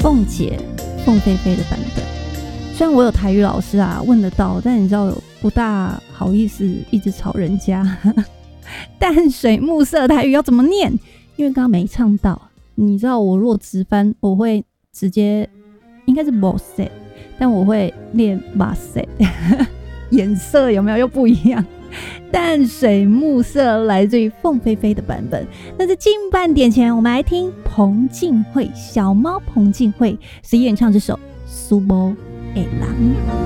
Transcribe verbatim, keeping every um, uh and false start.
凤姐凤飞飞的版本。虽然我有台语老师啊问得到，但你知道不大好意思一直吵人家。淡水暮色台语要怎么念？因为刚刚没唱到。你知道我如果直翻，我会直接应该是 boss， 但我会念 boss。颜色有没有又不一样？淡水暮色来自于凤飞飞的版本。那在进半点前，我们来听彭靖惠小猫彭靖惠所演唱这首《苏某的人》。